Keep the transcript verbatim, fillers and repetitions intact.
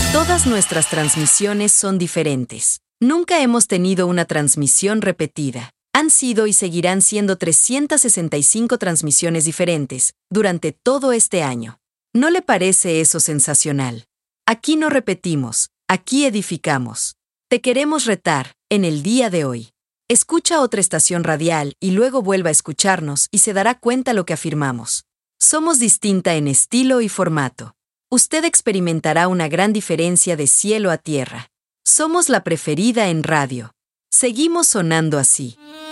Todas nuestras transmisiones son diferentes. Nunca hemos tenido una transmisión repetida. Han sido y seguirán siendo trescientas sesenta y cinco transmisiones diferentes durante todo este año. ¿No le parece eso sensacional? Aquí no repetimos, aquí edificamos. Te queremos retar, en el día de hoy. Escucha otra estación radial y luego vuelva a escucharnos y se dará cuenta lo que afirmamos. Somos distinta en estilo y formato. Usted experimentará una gran diferencia de cielo a tierra. Somos la preferida en radio. Seguimos sonando así.